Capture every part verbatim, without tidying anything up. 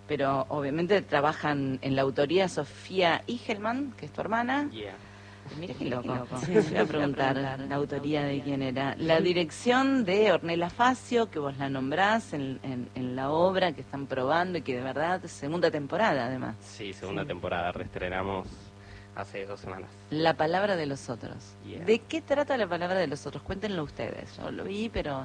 pero obviamente trabajan en la autoría Sofía Igelman, que es tu hermana. Yeah. Mira qué loco. Sí, voy a preguntar la autoría de quién era. La dirección de Ornella Facio, que vos la nombrás en, en, en la obra que están probando y que de verdad es segunda temporada además. Sí, segunda Sí. temporada, reestrenamos hace dos semanas. La palabra de los otros. Yeah. ¿De qué trata la palabra de los otros? Cuéntenlo ustedes. Yo lo vi, pero...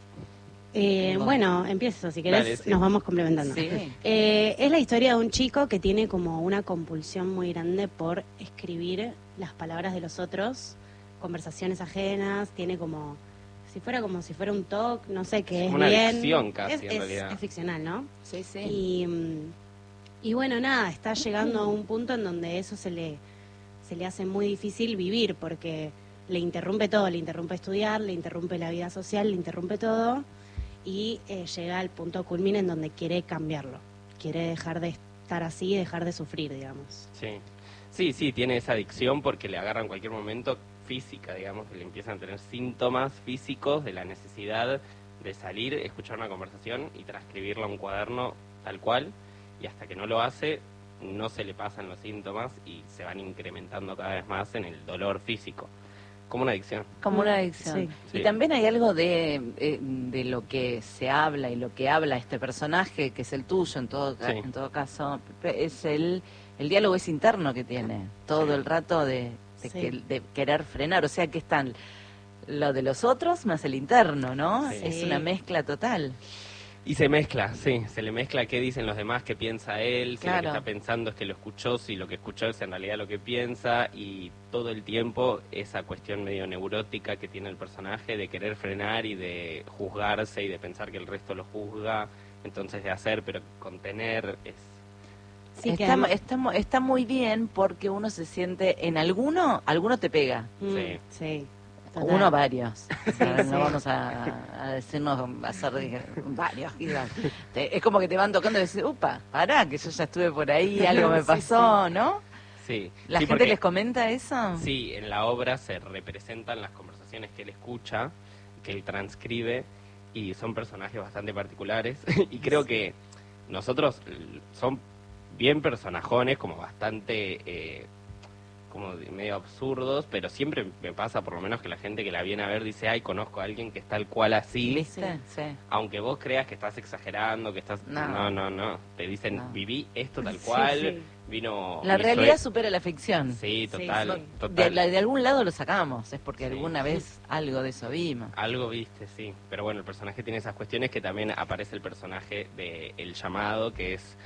Eh, bueno, empiezo, si querés, Dale, sí. nos vamos complementando. Sí. Eh, es la historia de un chico que tiene como una compulsión muy grande por escribir las palabras de los otros, conversaciones ajenas, tiene como, si fuera como si fuera un talk, no sé, que es una bien... ficción casi, es, en es, realidad. es ficcional, ¿no? Sí, sí. Y, y bueno, nada, está llegando a un punto en donde eso se le, se le hace muy difícil vivir, porque le interrumpe todo, le interrumpe estudiar, le interrumpe la vida social, le interrumpe todo, y eh, llega al punto culmine en donde quiere cambiarlo, quiere dejar de estar así y dejar de sufrir, digamos. Sí. Sí, sí, tiene esa adicción porque le agarra en cualquier momento física, digamos, que le empiezan a tener síntomas físicos de la necesidad de salir, escuchar una conversación y transcribirla a un cuaderno tal cual, y hasta que no lo hace, no se le pasan los síntomas y se van incrementando cada vez más en el dolor físico. Como una adicción. Como una adicción. Sí. Y Sí. también hay algo de, eh, de lo que se habla y lo que habla este personaje, que es el tuyo en todo, ca- Sí. en todo caso, es el, el diálogo es interno que tiene, todo el rato de, de, Sí. que- de querer frenar, o sea que están lo de los otros más el interno, ¿no? Sí. Es una mezcla total. Y se mezcla, sí, se le mezcla qué dicen los demás, qué piensa él, si lo Claro. que está pensando es que lo escuchó, si lo que escuchó es en realidad lo que piensa, y todo el tiempo esa cuestión medio neurótica que tiene el personaje de querer frenar y de juzgarse y de pensar que el resto lo juzga, entonces de hacer pero contener es... Sí, que está, además- está, mu- está muy bien porque uno se siente, en alguno, alguno te pega. Mm, Sí. sí, total. Uno, varios. O sea, Sí. no vamos a, a decirnos, a hacer de- varios. quizás. Te- es como que te van tocando y decís, upa, pará, que yo ya estuve por ahí, algo me Sí, pasó, ¿no? Sí, ¿La sí, gente porque- les comenta eso? Sí, en la obra se representan las conversaciones que él escucha, que él transcribe, y son personajes bastante particulares. Y creo que nosotros l- son bien personajones, como bastante, eh, como de- medio absurdos, pero siempre me pasa, por lo menos, que la gente que la viene a ver dice, ay, conozco a alguien que es tal cual así. ¿Viste? Sí. Aunque vos creas que estás exagerando, que estás... No. No, no, no. Te dicen, No. viví esto tal Sí, cual, sí. vino... La mi realidad sue- supera la ficción. Sí, Sí, total, sí. total. De, la- de algún lado lo sacamos, es porque Sí. alguna vez algo de eso vimos. Algo viste, sí. Pero bueno, el personaje tiene esas cuestiones que también aparece el personaje de El Llamado, que es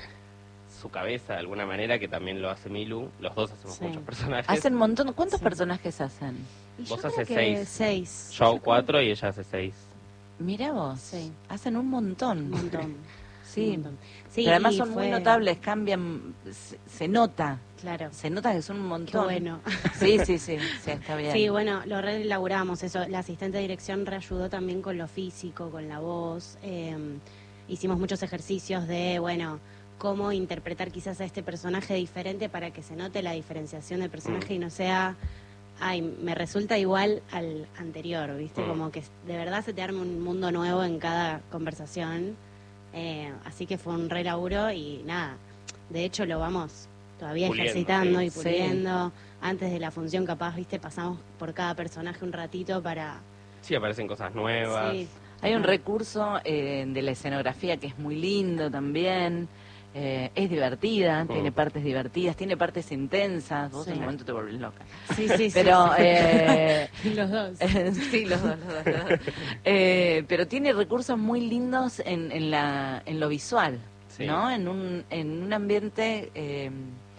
su cabeza de alguna manera, que también lo hace Milu. Los dos hacemos Sí. muchos personajes. Hacen un montón. ¿Cuántos Sí. personajes hacen? Y Vos yo creo haces que seis. seis. Yo hago creo- cuatro y ella hace seis. Mira vos. Sí. Hacen un montón. Un montón. Sí. un montón. Sí, Pero además y son muy fue- notables, cambian, se, se nota, Claro. se nota que son un Qué montón. bueno. Sí, sí, sí, sí, está bien. Sí, bueno, lo reelaboramos eso. La asistente de dirección reayudó también con lo físico, con la voz. Eh, hicimos muchos ejercicios de, bueno, cómo interpretar quizás a este personaje diferente para que se note la diferenciación del personaje Mm. y no sea, ay, me resulta igual al anterior, ¿viste? Mm. Como que de verdad se te arme un mundo nuevo en cada conversación. Eh, así que fue un re laburo y nada, de hecho lo vamos todavía Puliendo, ejercitando sí. y Sí. puliendo. Antes de la función capaz, viste, pasamos por cada personaje un ratito para... Sí, aparecen cosas nuevas. Sí, Hay un total. recurso eh, de la escenografía que es muy lindo también. Eh, es divertida, Mm. tiene partes divertidas, tiene partes intensas. Vos Sí. en un momento te volvés loca. Sí, sí, sí. Pero, eh, Los dos. sí, los dos, los dos, los dos. Eh, pero tiene recursos muy lindos en, en, la, en lo visual, Sí. ¿no? En un, en un ambiente eh,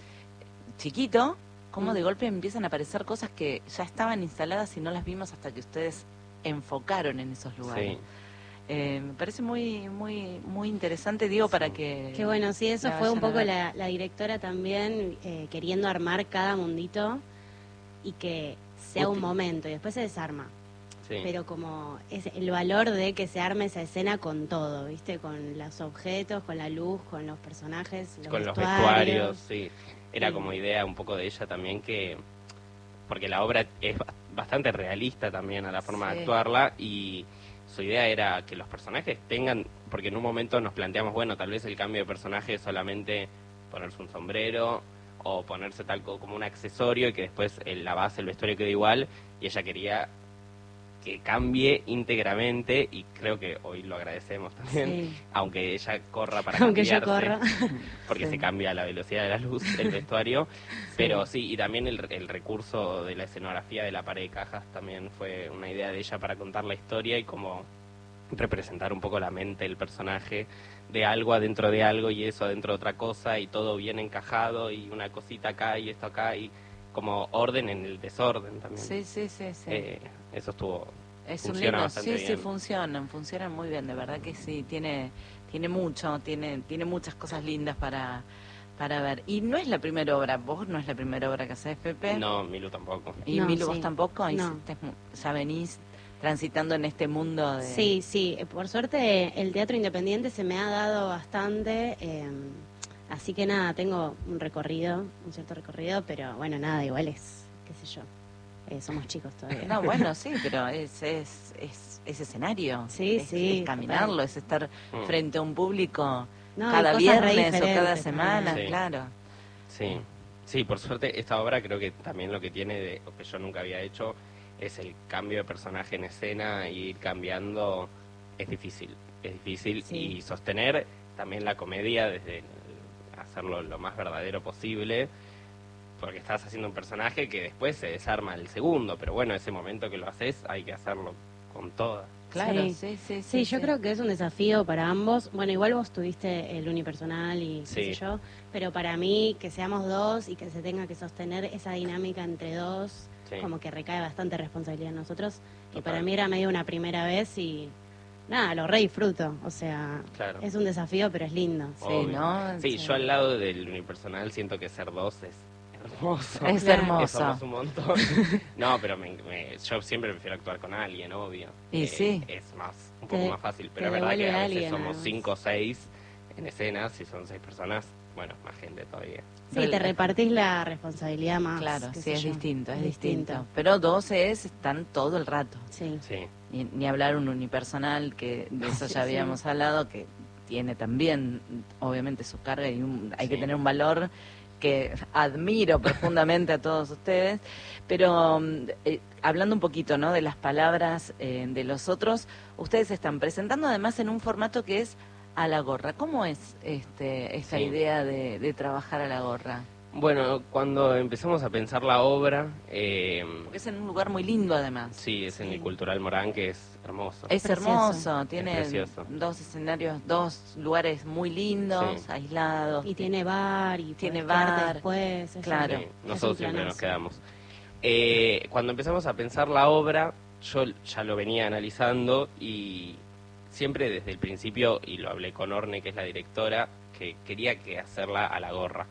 chiquito, como Mm. de golpe empiezan a aparecer cosas que ya estaban instaladas y no las vimos hasta que ustedes enfocaron en esos lugares. Sí. Eh, me parece muy muy muy interesante, digo, para Sí. que... Qué bueno, sí, eso la fue un vayan a poco ver. la, la directora también eh, queriendo armar cada mundito y que sea un Útil. momento y después se desarma. Sí. Pero como es el valor de que se arme esa escena con todo, ¿viste? Con los objetos, con la luz, con los personajes, los Con los vestuarios. vestuarios, sí. Era Sí. como idea un poco de ella también que... Porque la obra es ba- bastante realista también a la forma Sí. de actuarla y su idea era que los personajes tengan porque en un momento nos planteamos, bueno, tal vez el cambio de personaje es solamente ponerse un sombrero o ponerse tal co- como un accesorio y que después el- la base, el vestuario quede igual, y ella quería que cambie íntegramente, y creo que hoy lo agradecemos también, Sí. aunque ella corra para Aunque yo cambiarse, corra. porque Sí. se cambia a la velocidad de la luz el vestuario, pero sí, y también el, el recurso de la escenografía de la pared de cajas también fue una idea de ella para contar la historia y como representar un poco la mente del personaje, de algo adentro de algo y eso adentro de otra cosa, y todo bien encajado y una cosita acá y esto acá, y como orden en el desorden también. Sí, sí, sí, sí. Eh, eso estuvo... Es un funciona lindo, bastante sí, bien. sí, funcionan, funcionan muy bien, de verdad que sí, tiene, tiene mucho, tiene, tiene muchas cosas lindas para, para ver. Y no es la primera obra, vos no es la primera obra que haces, Pepe. No, Milu tampoco. Y No, Milu, sí. vos tampoco, No. Hiciste mu- ya venís transitando en este mundo de... Sí, sí, eh, por suerte el teatro independiente se me ha dado bastante, eh, así que nada, tengo un recorrido, un cierto recorrido, pero bueno, nada, igual es, qué sé yo, eh, somos chicos todavía. No, bueno, sí, pero es, es, es, es escenario. Sí, es, sí, Es caminarlo, total. es estar Mm. frente a un público No, y cada cosas re viernes o cada diferentes semana, también. Sí. claro. Sí, sí, por suerte esta obra creo que también lo que tiene, de, o que yo nunca había hecho, es el cambio de personaje en escena, y ir cambiando es difícil, es difícil, Sí. y sostener también la comedia desde el- hacerlo lo más verdadero posible, porque estás haciendo un personaje que después se desarma el segundo, pero bueno, ese momento que lo haces hay que hacerlo con toda. Claro, Sí. sí, sí, sí. Sí, yo creo que es un desafío para ambos. Bueno, igual vos tuviste el unipersonal y Sí. qué sé yo, pero para mí que seamos dos y que se tenga que sostener esa dinámica entre dos, Sí. como que recae bastante responsabilidad en nosotros. Y Total. para mí era medio una primera vez y nada, lo re disfruto. O sea, Claro. es un desafío, pero es lindo. Sí, Obvio. ¿no? Sí, Sí. yo al lado del unipersonal siento que ser dos es hermoso. Es Claro. hermoso. Somos un montón. No, pero me, me- yo siempre prefiero actuar con alguien, obvio. Y Eh, sí. Es más, un poco Te- más fácil, te pero es verdad que devuelve a veces alguien, somos además. cinco o seis en escena, si son seis personas, bueno, más gente todavía. Sí, te repartís la responsabilidad más. Claro, qué sí, sé es yo. distinto, es distinto. Pero dos es, están todo el rato. Sí. Sí, Ni, ni hablar un unipersonal, que de eso Sí, ya sí. habíamos hablado, que tiene también, obviamente, su carga y un- hay que Sí. tener un valor que admiro profundamente a todos ustedes. Pero mm, eh, hablando un poquito, ¿no?, de las palabras eh, de los otros, ustedes se están presentando además en un formato que es a la gorra. ¿Cómo es este esta Sí. idea de, de trabajar a la gorra? bueno, cuando empezamos a pensar la obra, eh, Porque es en un lugar muy lindo además. sí, es en Sí. el Cultural Morán, que es hermoso. Es Precioso. hermoso, tiene precioso. dos escenarios, dos lugares muy lindos, Sí. aislados. Y tiene bar y Tiene podés quedarte bar, después. es claro. un- Sí, es nosotros un siempre nos planazo. quedamos. Eh, cuando empezamos a pensar la obra, yo ya lo venía analizando y siempre desde el principio, y lo hablé con Orne, que es la directora, que quería que hacerla a la gorra.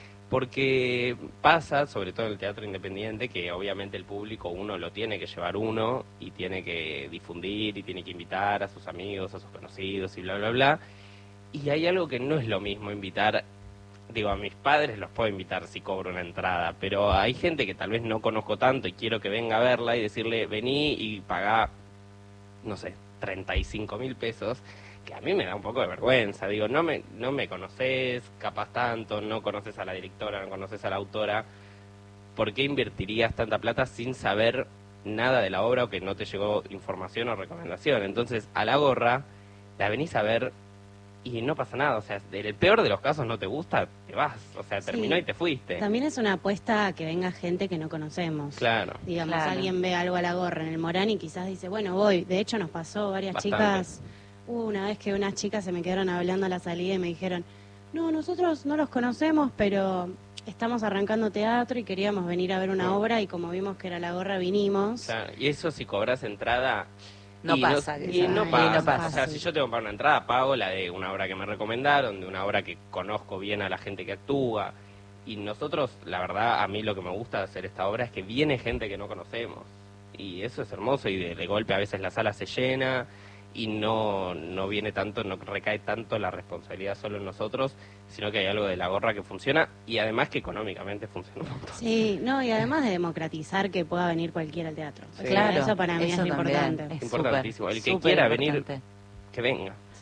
Porque pasa, sobre todo en el teatro independiente, que obviamente el público uno lo tiene que llevar uno y tiene que difundir y tiene que invitar a sus amigos, a sus conocidos y bla, bla, bla. Y hay algo que no es lo mismo invitar, digo, a mis padres los puedo invitar si cobro una entrada, pero hay gente que tal vez no conozco tanto y quiero que venga a verla y decirle, vení y pagá, no sé, treinta y cinco mil pesos, que a mí me da un poco de vergüenza. Digo, no me, no me conoces capaz tanto, no conoces a la directora, no conoces a la autora, ¿por qué invertirías tanta plata sin saber nada de la obra o que no te llegó información o recomendación? Entonces, a la gorra la venís a ver y no pasa nada. O sea, en el peor de los casos no te gusta, te vas. O sea, terminó Sí. y te fuiste. También es una apuesta a que venga gente que no conocemos. Claro. Digamos, Claro. alguien ve algo a la gorra en el Morán y quizás dice, bueno, voy. De hecho, nos pasó varias Bastante. chicas. Hubo una vez que unas chicas se me quedaron hablando a la salida y me dijeron, no, nosotros no los conocemos, pero estamos arrancando teatro y queríamos venir a ver una Mm. obra y como vimos que era la gorra, vinimos. Claro, y eso si cobras entrada... No y pasa, y quizás. no Y pasa. no pasa. O sea, si yo tengo que pagar una entrada, pago la de una obra que me recomendaron, de una obra que conozco bien a la gente que actúa. Y nosotros, la verdad, a mí lo que me gusta de hacer esta obra es que viene gente que no conocemos. Y eso es hermoso, y de, de golpe a veces la sala se llena y no, no viene tanto, no recae tanto la responsabilidad solo en nosotros, sino que hay algo de la gorra que funciona, y además que económicamente funciona un montón. Sí, no, y además de democratizar que pueda venir cualquiera al teatro. O sea, Sí. Claro, eso para mí eso es lo también, importante. es Importantísimo. súper, El que súper quiera venir, importante. que venga.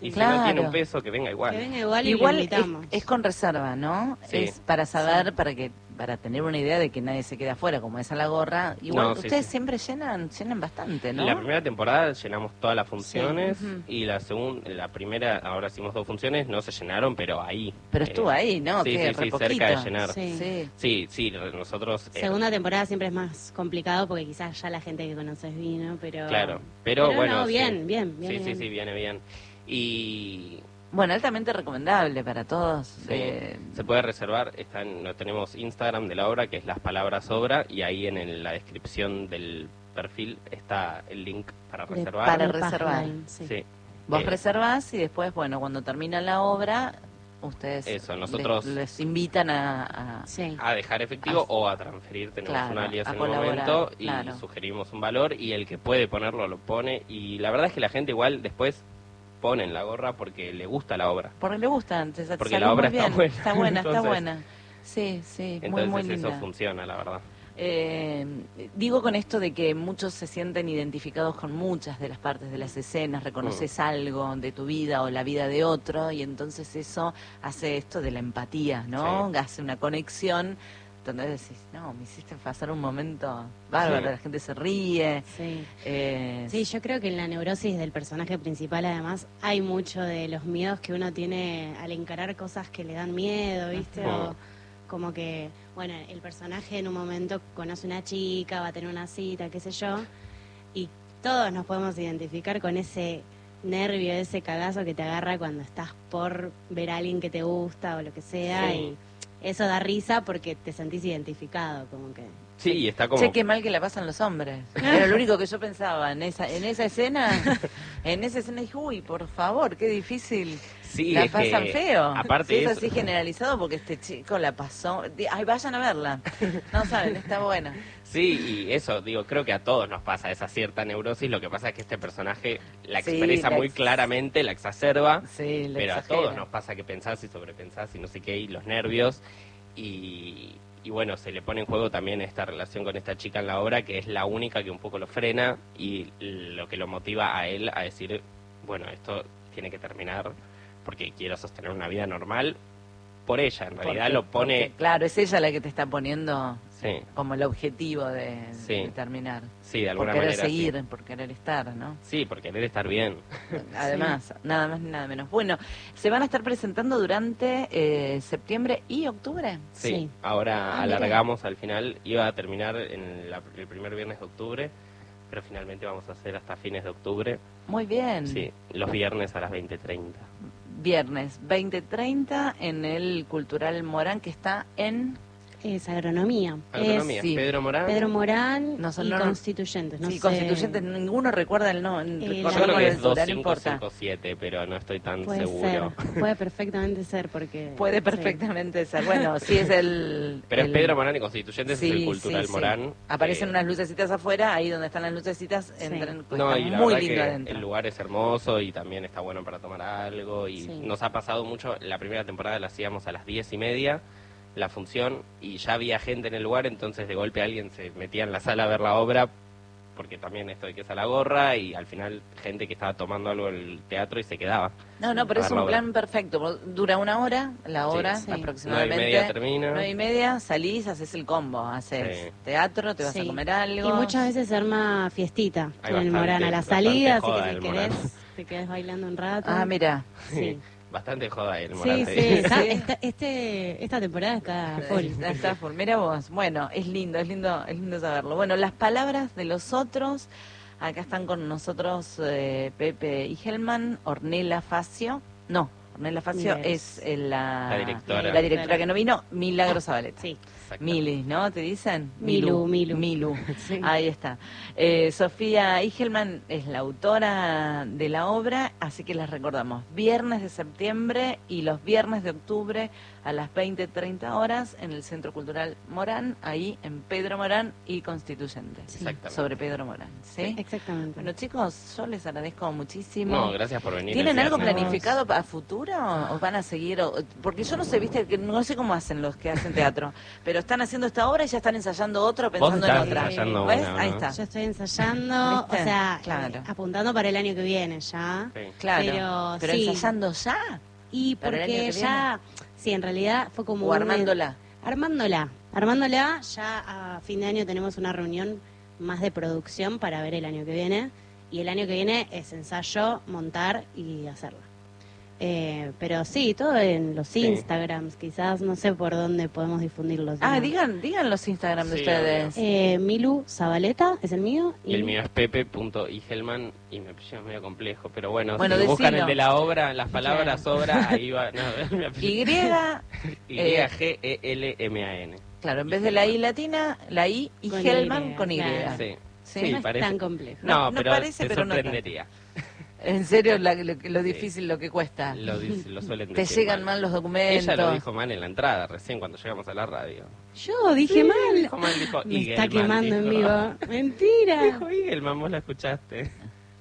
Y si Claro. no tiene un peso, que venga igual. Que venga igual y Igual lo es, invitamos. es con reserva, ¿no? Sí. Es para saber, para que para tener una idea de que nadie se quede afuera, como es a la gorra. Igual No, sí, ustedes sí. siempre llenan, llenan bastante, ¿no? La primera temporada llenamos todas las funciones Sí. Ujú. y la segunda, la primera, ahora hicimos dos funciones, no se llenaron, pero ahí. Pero Eh, estuvo ahí, ¿no? Sí, Que sí, re sí, cerca de poquito. llenar. Sí. Sí. Sí, sí, re- nosotros... eh, Segunda temporada siempre es más complicado porque quizás ya la gente que conoces vino, pero... Claro, pero, bueno... no, sí. bien, bien, bien. Sí, sí, bien. sí, viene bien. Y... Bueno, altamente recomendable para todos. Sí, eh, se puede reservar, está en- no tenemos Instagram de la obra, que es las palabras obra, y ahí en el- la descripción del perfil está el link para De- reservar. Para de reservar. Pathline, sí. Sí. Vos Eh, reservás y después, bueno, cuando termina la obra, ustedes Eso, le- nosotros- les, invitan a... a- Sí. a dejar efectivo Ah, o a transferir, tenemos claro, un alias a en el colaborar, momento y claro. sugerimos un valor y el que puede ponerlo lo pone y la verdad es que la gente igual después pone en la gorra porque le gusta la obra. Porque le gusta antes. Porque la obra está buena. Está buena, está Entonces- buena. Sí, sí, muy, Entonces muy eso linda. funciona, la verdad. Eh, digo con esto de que muchos se sienten identificados con muchas de las partes de las escenas, reconoces Mm. algo de tu vida o la vida de otro y entonces eso hace esto de la empatía, ¿no? Sí. Hace una conexión donde decís, no, me hiciste pasar un momento bárbaro, Sí. la gente se ríe. Sí. eh, Sí, yo creo que en la neurosis del personaje principal además hay mucho de los miedos que uno tiene al encarar cosas que le dan miedo, ¿viste? Ujú. O como que, bueno, el personaje en un momento conoce una chica, va a tener una cita, qué sé yo, y todos nos podemos identificar con ese nervio, ese cagazo que te agarra cuando estás por ver a alguien que te gusta o lo que sea, Sí. y eso da risa porque te sentís identificado, como que... Sí, y está como... Che, qué mal que la pasan los hombres. Era lo único que yo pensaba en esa en esa escena. En esa escena dije, uy, por favor, qué difícil. Sí, la es pasan que, feo. aparte Sí, es eso- así generalizado porque este chico la pasó. Di- Ay, vayan a verla. No saben, está buena. Sí, y eso, digo, creo que a todos nos pasa esa cierta neurosis, lo que pasa es que este personaje la Sí, expresa la muy ex- claramente, la exacerba, Sí, la pero a exagera. todos nos pasa que pensás y sobrepensás y no sé qué, y los nervios, y, y bueno, se le pone en juego también esta relación con esta chica en la obra, que es la única que un poco lo frena y lo que lo motiva a él a decir, bueno, esto tiene que terminar porque quiero sostener una vida normal por ella, en realidad Porque- lo pone... porque, claro, es ella la que te está poniendo Sí, como el objetivo de, Sí. de terminar. sí, de Por alguna querer manera. sí. seguir, por querer estar, ¿no? Sí, por querer estar bien. Además, nada más ni nada menos. Bueno, se van a estar presentando durante eh, septiembre y octubre. Sí, Sí. ahora Ah, mira. alargamos al final, iba a terminar en la- el primer viernes de octubre, pero finalmente vamos a hacer hasta fines de octubre. Muy bien. Sí, los viernes a las veinte treinta. Viernes veinte treinta en el Cultural Morán, que está en... Es agronomía. Agronomía, Es sí. Pedro Morán. Pedro Morán No, son- y no, no. Constituyentes. No sí, sé. constituyentes, ninguno recuerda el no, Eh, recuerda Yo la- creo el que es altura, dos no cinco importa. cinco siete, pero no estoy tan Puede seguro. ser, puede perfectamente ser porque... Puede sí. perfectamente ser. Bueno, sí es el... Pero es el- Pedro Morán y Constituyentes, Sí, es el Cultural sí, sí. Morán. Aparecen eh, unas lucecitas afuera, ahí donde están las lucecitas, entran, pues, No, está y la muy verdad lindo que adentro. el lugar es hermoso y también está bueno para tomar algo y Sí. nos ha pasado mucho, la primera temporada la hacíamos a las diez y media la función y ya había gente en el lugar, entonces de golpe alguien se metía en la sala a ver la obra porque también esto de que es a la gorra y al final gente que estaba tomando algo en el teatro y se quedaba. No, no, pero A es ver la un obra. plan perfecto. Dura una hora, la hora Sí. aproximadamente. Nueve y media termina. Nueve y media, salís, haces el combo, haces Sí. teatro, te vas Sí. a comer algo. Y muchas veces se arma fiestita Hay en el bastante- Morán a la bastante salida, así joda que del si Morán. querés te quedas bailando un rato. Ah, mira. Sí, Bastante joda el sí, Morán. sí, te digo. está- está- este, esta temporada está full. Está full. Mira vos. Bueno, es lindo, es lindo, es lindo saberlo. Bueno, las palabras de los otros. Acá están con nosotros eh, Pepe Igelman, Ornella Facio. No, Ornella Facio Yes. es eh, la, La directora. la directora que no vino, Milagro Zabaleta. Sí, Exacto. Mili, ¿no? ¿Te dicen? Milu, Milu. Milu. Sí. Ahí está. Eh, Sofía Igelman es la autora de la obra, así que les recordamos, viernes de septiembre y los viernes de octubre a las veinte treinta horas en el Centro Cultural Morán, ahí en Pedro Morán y Constituyentes. Exactamente. Sobre Pedro Morán, ¿sí? exactamente. Bueno, chicos, yo les agradezco muchísimo. No, gracias por venir. ¿Tienen el algo viernes. planificado a futuro? seguro? ¿O van a seguir? O, porque yo no sé, viste, que no sé cómo hacen los que hacen teatro, pero están haciendo esta obra y ya están ensayando otra, pensando en estás otra. ensayando ¿Ves? una, ¿no? Ahí está. Yo estoy ensayando, ¿Viste? o sea, Claro. eh, apuntando para el año que viene ya. Sí. Claro. Pero, Pero sí. ensayando ya. Y ¿Para el año porque que ya, sí, en realidad fue como... O un- armándola. Armándola. Armándola, ya a fin de año tenemos una reunión más de producción para ver el año que viene. Y el año que viene es ensayo, montar y hacerla. Eh, pero sí, todo en los Sí. Instagrams, quizás, no sé por dónde podemos difundirlos. Ah, ¿no? digan, digan los Instagram de Sí, ustedes. Eh, Milu Zabaleta es el mío. Y el mío es pepe.igelman y me apellido medio complejo, pero bueno, Bueno, si buscan decilo. el de la obra, las palabras obra, ahí va, no, mi apellido. Y, Y eh, G E L M A N. claro, en vez de la I latina, la I y Con Helman Y, con Y. claro. Sí. Sí, no es parece. tan complejo. No, No, no pero parece, te pero no sorprendería. En serio, la- lo, lo Sí. difícil, lo que cuesta. Lo, dice- lo suelen Te decir llegan mal los documentos. Ella lo dijo mal en la entrada, recién cuando llegamos a la radio. Yo dije Sí, mal. dijo mal, dijo Me está Igelman, quemando en dijo. vivo. Mentira. Dijo Igelman, vos la escuchaste.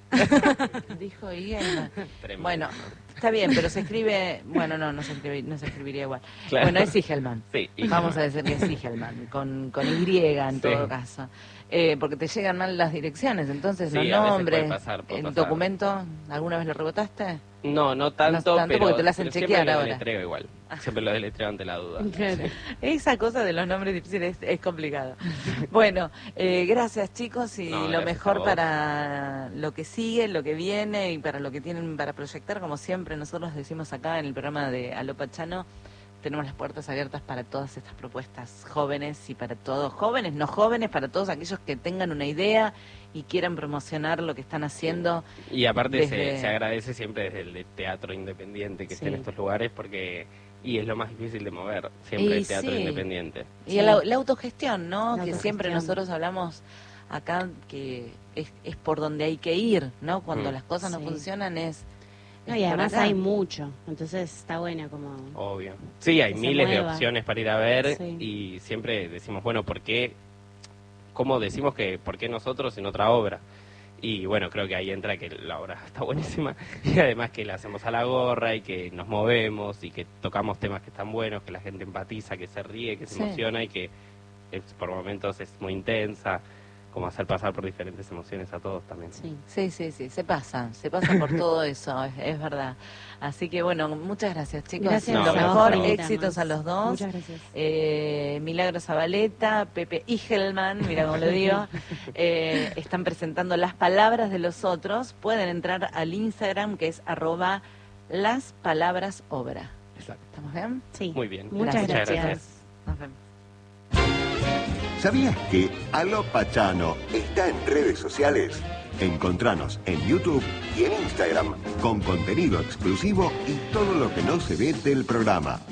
Dijo Igelman. Tremendo. Bueno, está bien, pero se escribe... Bueno, no, no se, escribe, no se escribiría igual. Claro. Bueno, es Igelman. Sí, Vamos a decir que es Igelman, con, con Y en Sí. todo caso. Eh, porque te llegan mal las direcciones, entonces Sí, los a veces nombres, puede pasar, puede el pasar. documento, ¿alguna vez lo rebotaste? No, no tanto, No tanto pero, porque te lo hacen pero siempre chequear lo ahora. deletreo igual. Siempre lo deletreo ante la duda. Claro. Esa cosa de los nombres difíciles es, es complicado. Bueno, eh, gracias chicos y No, lo gracias a mejor vos. para lo que sigue, lo que viene y para lo que tienen para proyectar, como siempre nosotros decimos acá en el programa de Aló Pachano, tenemos las puertas abiertas para todas estas propuestas jóvenes y para todos, jóvenes, no jóvenes, para todos aquellos que tengan una idea y quieran promocionar lo que están haciendo. Y aparte Desde- se, se agradece siempre desde el de teatro independiente que esté en Sí. estos lugares porque y es lo más difícil de mover, siempre Y el teatro sí. independiente. Y Sí. la, la autogestión, ¿no? La Que siempre autogestión. nosotros hablamos acá que es, es por donde hay que ir, ¿no? Cuando Mm. las cosas no Sí. funcionan es... No, es y por además acá. hay mucho, entonces está buena como... Obvio. Sí, hay Que se miles de mueva. opciones para ir a ver Sí. y siempre decimos, bueno, ¿por qué? ¿Cómo decimos que por qué nosotros en otra obra? Y bueno, creo que ahí entra que la obra está buenísima y además que la hacemos a la gorra y que nos movemos y que tocamos temas que están buenos, que la gente empatiza, que se ríe, que se Sí. emociona y que es- por momentos es muy intensa, como hacer pasar por diferentes emociones a todos también. Sí. Sí, sí, sí, se pasa, se pasa por todo eso, es, es verdad. Así que bueno, muchas gracias chicos, Gracias No, lo a vos mejor, por invitarnos. éxitos a los dos. Muchas gracias. Eh, Milagro Zabaleta, Pepe Igelman, mira cómo lo digo, eh, están presentando las palabras de los otros. Pueden entrar al Instagram que es arroba las palabras obra. Exacto. ¿Estamos bien? Sí. Muy bien. Muchas Muchas gracias. gracias. Nos vemos. ¿Sabías que Aló Pachano está en redes sociales? Encontranos en YouTube y en Instagram con contenido exclusivo y todo lo que no se ve del programa.